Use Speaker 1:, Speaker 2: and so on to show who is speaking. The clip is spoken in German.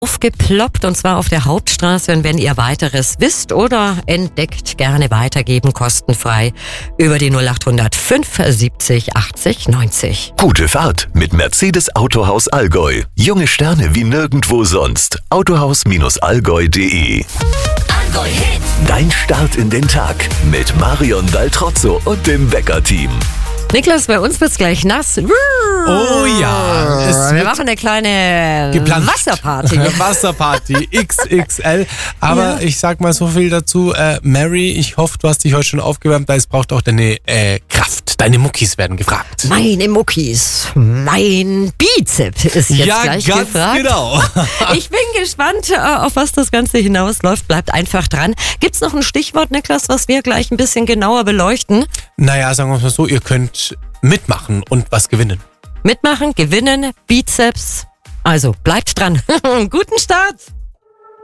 Speaker 1: aufgeploppt und zwar auf der Hauptstraße. Und wenn ihr weiteres wisst oder entdeckt, gerne weitergeben, kostenfrei über die 0800 570 80 90.
Speaker 2: Gute Fahrt mit Mercedes Autohaus Allgäu. Junge Sterne wie nirgendwo sonst. Autohaus-allgäu.de.
Speaker 3: Allgäu Hit.
Speaker 2: Dein Start in den Tag mit Marion Daltrozzo und dem Wecker-Team.
Speaker 1: Niklas, bei uns wird's gleich nass.
Speaker 4: Oh ja,
Speaker 1: Wir machen eine kleine Wasserparty.
Speaker 4: Wasserparty XXL. Aber ich sag mal so viel dazu. Mary, ich hoffe, du hast dich heute schon aufgewärmt, da es braucht auch deine Kraft. Deine Muckis werden gefragt.
Speaker 1: Meine Muckis, mein Bizeps ist jetzt gleich gefragt.
Speaker 4: Genau.
Speaker 1: Ich bin gespannt, auf was das Ganze hinausläuft. Bleibt einfach dran. Gibt's noch ein Stichwort, Niklas, was wir gleich ein bisschen genauer beleuchten?
Speaker 4: Naja, sagen wir mal so, ihr könnt mitmachen und was gewinnen.
Speaker 1: Mitmachen, gewinnen, Bizeps. Also bleibt dran. Guten Start.